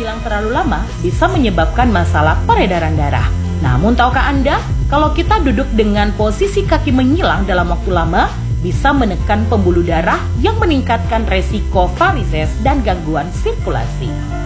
menghilang terlalu lama bisa menyebabkan masalah peredaran darah. Namun tahukah Anda, kalau kita duduk dengan posisi kaki menyilang dalam waktu lama, bisa menekan pembuluh darah yang meningkatkan resiko varises dan gangguan sirkulasi.